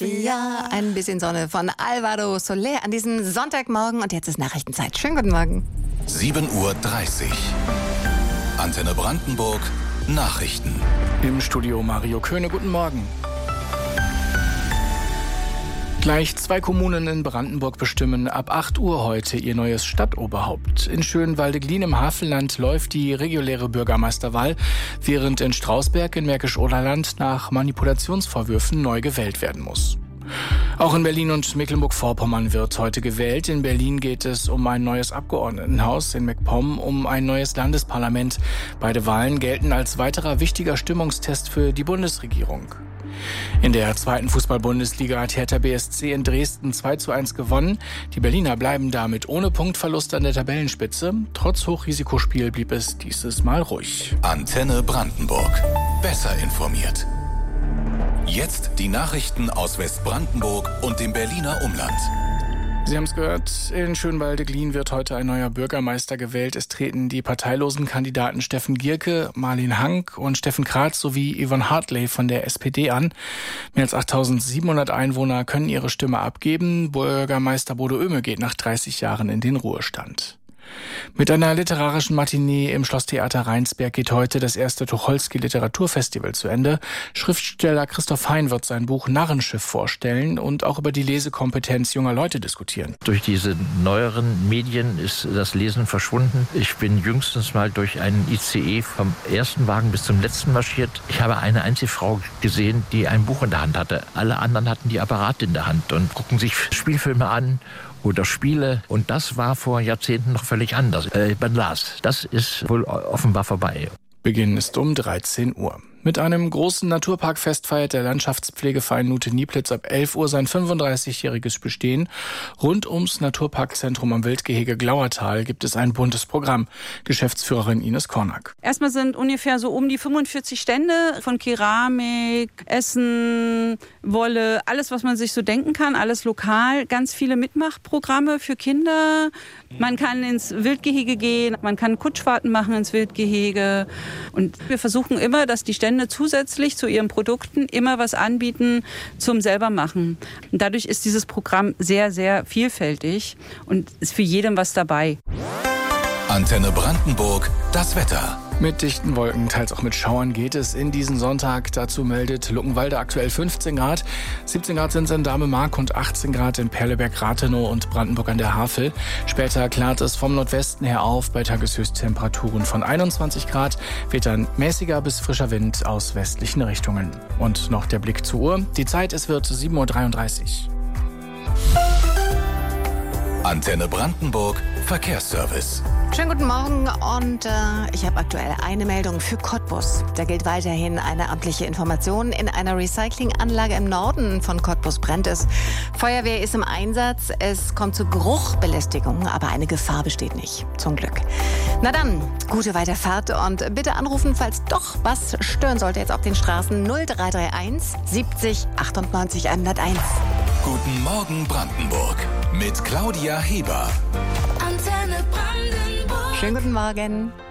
Sofia. Ein bisschen Sonne von Alvaro Soler an diesem Sonntagmorgen. Und jetzt ist Nachrichtenzeit. Schönen guten Morgen. 7:30 Uhr. Antenne Brandenburg. Nachrichten. Im Studio Mario Köhne. Guten Morgen. Gleich 2 Kommunen in Brandenburg bestimmen ab 8 Uhr heute ihr neues Stadtoberhaupt. In Schönwalde-Glien im Havelland läuft die reguläre Bürgermeisterwahl, während in Strausberg in Märkisch-Oderland nach Manipulationsvorwürfen neu gewählt werden muss. Auch in Berlin und Mecklenburg-Vorpommern wird heute gewählt. In Berlin geht es um ein neues Abgeordnetenhaus, in MacPom um ein neues Landesparlament. Beide Wahlen gelten als weiterer wichtiger Stimmungstest für die Bundesregierung. In der 2. Fußball-Bundesliga hat Hertha BSC in Dresden 2:1 gewonnen. Die Berliner bleiben damit ohne Punktverlust an der Tabellenspitze. Trotz Hochrisikospiel blieb es dieses Mal ruhig. Antenne Brandenburg. Besser informiert. Jetzt die Nachrichten aus Westbrandenburg und dem Berliner Umland. Sie haben es gehört, in Schönwalde-Glien wird heute ein neuer Bürgermeister gewählt. Es treten die parteilosen Kandidaten Steffen Gierke, Marlin Hank und Steffen Kratz sowie Yvonne Hartley von der SPD an. Mehr als 8.700 Einwohner können ihre Stimme abgeben. Bürgermeister Bodo Oehme geht nach 30 Jahren in den Ruhestand. Mit einer literarischen Matinee im Schlosstheater Rheinsberg geht heute das erste Tucholsky-Literaturfestival zu Ende. Schriftsteller Christoph Hein wird sein Buch Narrenschiff vorstellen und auch über die Lesekompetenz junger Leute diskutieren. Durch diese neueren Medien ist das Lesen verschwunden. Ich bin jüngstens mal durch einen ICE vom ersten Wagen bis zum letzten marschiert. Ich habe eine einzige Frau gesehen, die ein Buch in der Hand hatte. Alle anderen hatten die Apparate in der Hand und gucken sich Spielfilme an oder Spiele. Und das war vor Jahrzehnten noch völlig anders. Man las. Das ist wohl offenbar vorbei. Beginn ist um 13 Uhr. Mit einem großen Naturparkfest feiert der Landschaftspflegeverein Nute-Nieplitz ab 11 Uhr sein 35-jähriges Bestehen. Rund ums Naturparkzentrum am Wildgehege Glauertal gibt es ein buntes Programm. Geschäftsführerin Ines Kornack. Erstmal sind ungefähr so um die 45 Stände von Keramik, Essen, Wolle, alles, was man sich so denken kann, alles lokal. Ganz viele Mitmachprogramme für Kinder. Man kann ins Wildgehege gehen, man kann Kutschfahrten machen ins Wildgehege. Und wir versuchen immer, dass die Stände zusätzlich zu ihren Produkten immer was anbieten zum selbermachen. Und dadurch ist dieses Programm sehr, sehr vielfältig und ist für jeden was dabei. Antenne Brandenburg, das Wetter. Mit dichten Wolken, teils auch mit Schauern geht es in diesen Sonntag. Dazu meldet Luckenwalde aktuell 15 Grad. 17 Grad sind es in Dahme-Mark und 18 Grad in Perleberg-Rathenow und Brandenburg an der Havel. Später klart es vom Nordwesten her auf bei Tageshöchsttemperaturen von 21 Grad. Weht dann mäßiger bis frischer Wind aus westlichen Richtungen. Und noch der Blick zur Uhr. Die Zeit, es wird 7:33 Uhr. Antenne Brandenburg, Verkehrsservice. Schönen guten Morgen und ich habe aktuell eine Meldung für Cottbus. Da gilt weiterhin eine amtliche Information. In einer Recyclinganlage im Norden von Cottbus brennt es. Feuerwehr ist im Einsatz. Es kommt zu Geruchbelästigung, aber eine Gefahr besteht nicht. Zum Glück. Na dann, gute Weiterfahrt und bitte anrufen, falls doch was stören sollte jetzt auf den Straßen 0331 70 98 101. Guten Morgen Brandenburg mit Claudia Heber. Schönen guten Morgen.